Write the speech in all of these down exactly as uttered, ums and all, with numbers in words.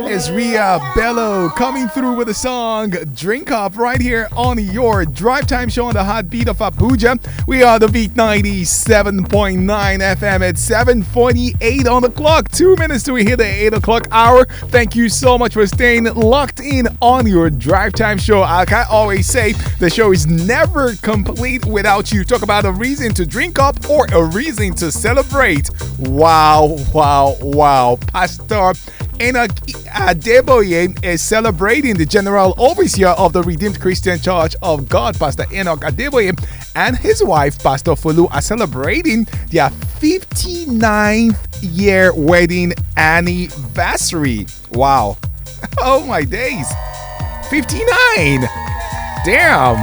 Is Ria Bello coming through with a song Drink Up right here on your drive time show on the heartbeat of Abuja. We are the Beat ninety-seven point nine F M at seven forty-eight on the clock. Two minutes to hit the eight o'clock hour. Thank you so much for staying locked in on your drive time show. Like I always say, the show is never complete without you. Talk about a reason to drink up or a reason to celebrate. Wow, wow, wow. Pastor Enoch Adeboye is celebrating. The General Overseer of the Redeemed Christian Church of God, Pastor Enoch Adeboye, and his wife, Pastor Folu, are celebrating their fifty-ninth year wedding anniversary. Wow. Oh my days. fifty-nine. Damn.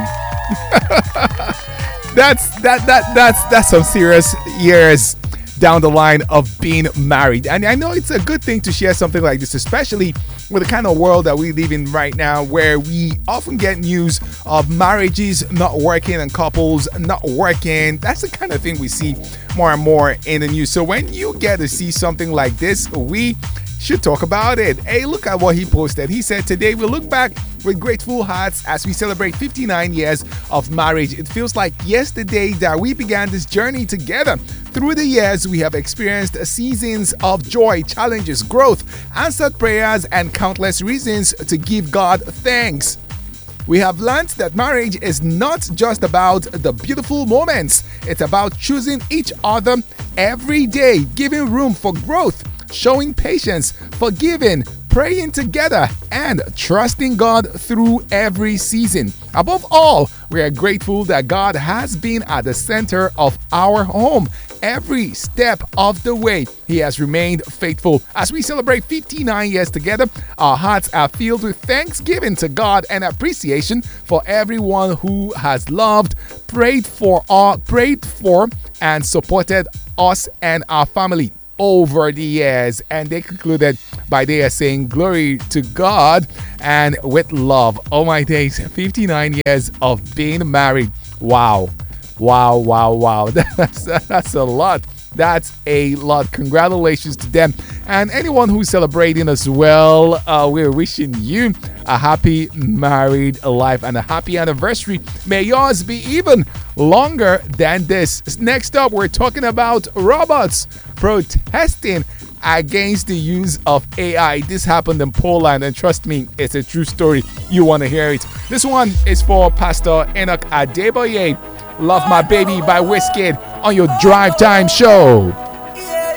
that's that that that's that's some serious years down the line of being married. And I know it's a good thing to share something like this, especially with the kind of world that we live in right now, where we often get news of marriages not working and couples not working. That's the kind of thing we see more and more in the news. So when you get to see something like this, we should talk about it. Hey, look at what he posted. He said, today we look back with grateful hearts as we celebrate fifty-nine years of marriage. It feels like yesterday that we began this journey together. Through the years, we have experienced seasons of joy, challenges, growth, answered prayers, and countless reasons to give God thanks. We have learned that marriage is not just about the beautiful moments. It's about choosing each other every day, giving room for growth, showing patience, forgiving, praying together, and trusting God through every season. Above all, we are grateful that God has been at the center of our home. Every step of the way, He has remained faithful. As we celebrate fifty-nine years together, our hearts are filled with thanksgiving to God and appreciation for everyone who has loved, prayed for, uh, prayed for, and supported us and our family over the years. And they concluded by their saying, glory to God and with love. Oh my days, fifty-nine years of being married. Wow. Wow, wow, wow. That's, that's a lot. That's a lot. Congratulations to them. And anyone who's celebrating as well, uh, we're wishing you a happy married life and a happy anniversary. May yours be even longer than this. Next up, we're talking about robots protesting against the use of A I. This happened in Poland, and trust me, it's a true story. You want to hear it. This one is for Pastor Enoch Adeboye. Love My Baby by Wizkid on your Drive Time Show.